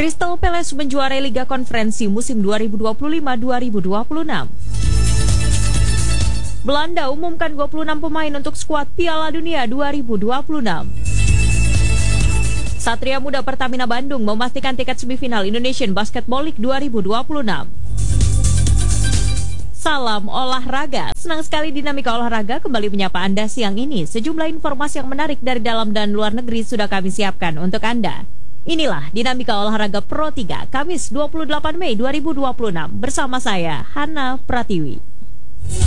Crystal Palace menjuarai Liga Konferensi musim 2025-2026. Belanda umumkan 26 pemain untuk skuad Piala Dunia 2026. Satria Muda Pertamina Bandung memastikan tiket semifinal Indonesian Basketball League 2026. Salam olahraga. Senang sekali Dinamika Olahraga kembali menyapa Anda siang ini. Sejumlah informasi yang menarik dari dalam dan luar negeri sudah kami siapkan untuk Anda. Inilah Dinamika Olahraga Pro 3, Kamis 28 Mei 2026. Bersama saya, Hana Pratiwi.